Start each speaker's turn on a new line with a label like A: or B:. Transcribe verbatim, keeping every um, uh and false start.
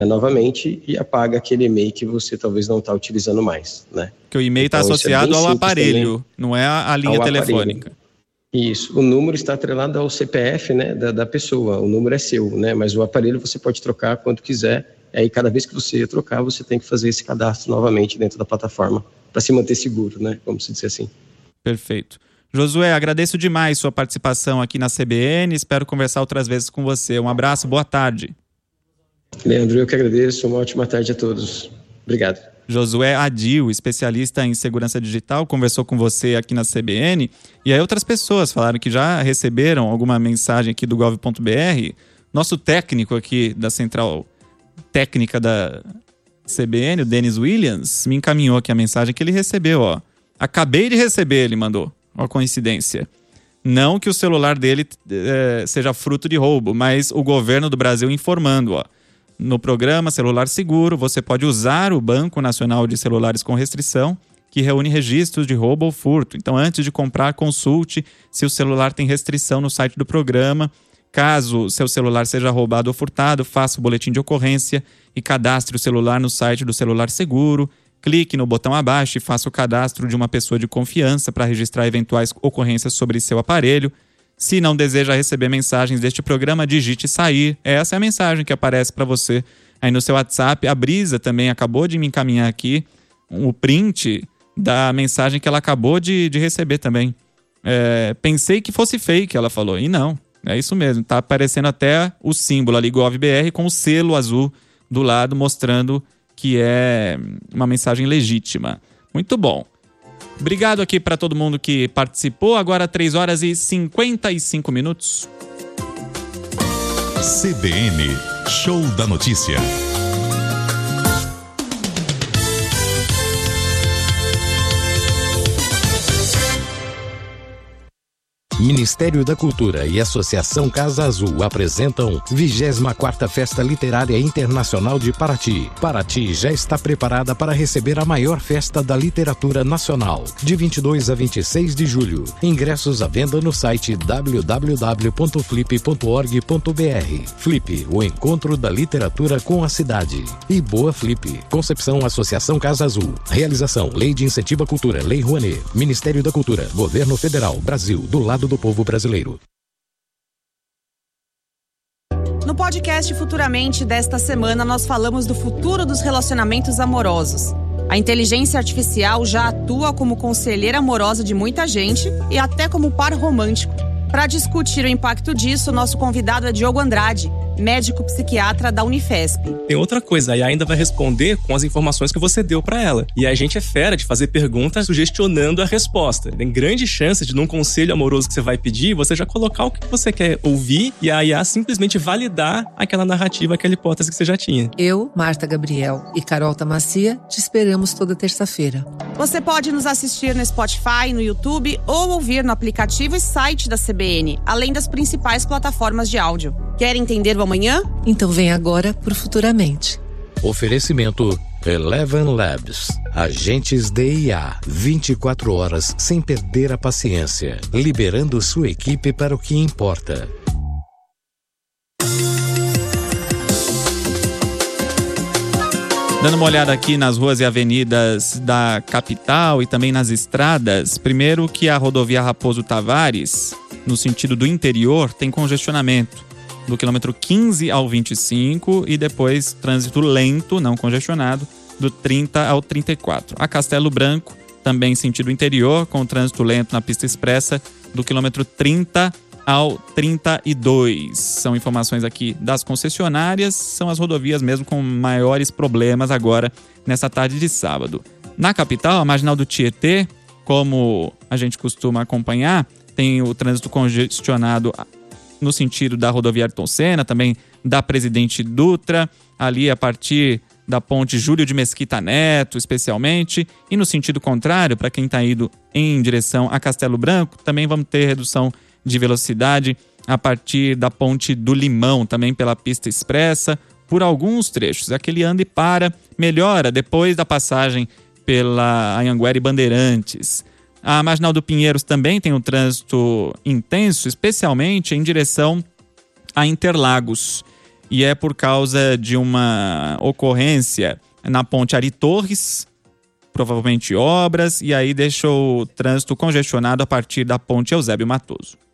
A: novamente e apaga aquele e-mail que você talvez não está utilizando mais, né?
B: Que o e-mail está então, associado é ao aparelho, também, não é a linha telefônica.
A: Aparelho. Isso, o número está atrelado ao C P F, né, da, da pessoa, o número é seu, né, mas o aparelho você pode trocar quando quiser, aí cada vez que você trocar, você tem que fazer esse cadastro novamente dentro da plataforma, para se manter seguro, né, como se diz assim.
B: Perfeito. Josué, agradeço demais sua participação aqui na C B N, espero conversar outras vezes com você. Um abraço, boa tarde.
A: Leandro, eu que agradeço, uma ótima tarde a todos. Obrigado.
B: Josué Adil, especialista em segurança digital, conversou com você aqui na C B N. E aí outras pessoas falaram que já receberam alguma mensagem aqui do gov ponto b r. Nosso técnico aqui da central técnica da C B N, o Denis Williams, me encaminhou aqui a mensagem que ele recebeu. Ó. Acabei de receber, ele mandou. Ó, coincidência. Não que o celular dele é, seja fruto de roubo, mas o governo do Brasil informando, ó. No programa Celular Seguro, você pode usar o Banco Nacional de Celulares com Restrição, que reúne registros de roubo ou furto. Então, antes de comprar, consulte se o celular tem restrição no site do programa. Caso seu celular seja roubado ou furtado, faça o boletim de ocorrência e cadastre o celular no site do Celular Seguro. Clique no botão abaixo e faça o cadastro de uma pessoa de confiança para registrar eventuais ocorrências sobre seu aparelho. Se não deseja receber mensagens deste programa, digite sair. Essa é a mensagem que aparece para você aí no seu WhatsApp. A Brisa também acabou de me encaminhar aqui o print da mensagem que ela acabou de, de receber também. É, pensei que fosse fake, ela falou. E não, é isso mesmo. Tá aparecendo até o símbolo ali, GovBR, com o selo azul do lado, mostrando que é uma mensagem legítima. Muito bom. Obrigado aqui para todo mundo que participou. Agora três horas e cinquenta e cinco minutos.
C: C B N, Show da Notícia. Ministério da Cultura e Associação Casa Azul apresentam vigésima quarta Festa Literária Internacional de Paraty. Paraty já está preparada para receber a maior festa da literatura nacional, de vinte e dois a vinte e seis de julho. Ingressos à venda no site w w w ponto flip ponto org ponto b r. Flip, o encontro da literatura com a cidade. E Boa Flip. Concepção Associação Casa Azul. Realização Lei de Incentivo à Cultura, Lei Rouanet. Ministério da Cultura, Governo Federal, Brasil, do lado do povo brasileiro.
D: No podcast Futuramente desta semana, nós falamos do futuro dos relacionamentos amorosos. A inteligência artificial já atua como conselheira amorosa de muita gente e até como par romântico. Para discutir o impacto disso, nosso convidado é Diogo Andrade, médico psiquiatra da Unifesp.
E: Tem outra coisa, a I A ainda vai responder com as informações que você deu para ela. E a gente é fera de fazer perguntas sugestionando a resposta. Tem grande chance de, num conselho amoroso que você vai pedir, você já colocar o que você quer ouvir e a I A simplesmente validar aquela narrativa, aquela hipótese que você já tinha.
F: Eu, Marta Gabriel e Carol Tamacia te esperamos toda terça-feira.
D: Você pode nos assistir no Spotify, no YouTube ou ouvir no aplicativo e site da C B N, além das principais plataformas de áudio. Quer entender o amanhã?
F: Então vem agora pro Futuramente.
C: Oferecimento Eleven Labs. Agentes de I A. vinte e quatro horas sem perder a paciência. Liberando sua equipe para o que importa.
B: Dando uma olhada aqui nas ruas e avenidas da capital e também nas estradas. Primeiro que a rodovia Raposo Tavares, no sentido do interior, tem congestionamento do quilômetro quinze ao vinte e cinco e depois trânsito lento, não congestionado, do trinta ao trinta e quatro. A Castelo Branco, também sentido interior, com trânsito lento na pista expressa do quilômetro trinta ao trinta e dois. São informações aqui das concessionárias, são as rodovias mesmo com maiores problemas agora nessa tarde de sábado. Na capital, a Marginal do Tietê, como a gente costuma acompanhar, tem o trânsito congestionado no sentido da rodovia Ayrton Senna, também da Presidente Dutra, ali a partir da ponte Júlio de Mesquita Neto, especialmente, e no sentido contrário, para quem está indo em direção a Castelo Branco, também vamos ter redução de velocidade a partir da ponte do Limão, também pela pista expressa, por alguns trechos. Aquele anda e para, melhora depois da passagem pela Anhanguera e Bandeirantes. A Marginal do Pinheiros também tem um trânsito intenso, especialmente em direção a Interlagos. e é por causa de uma ocorrência na ponte Ari Torres, provavelmente obras, e aí deixou o trânsito congestionado a partir da ponte Eusébio Matoso.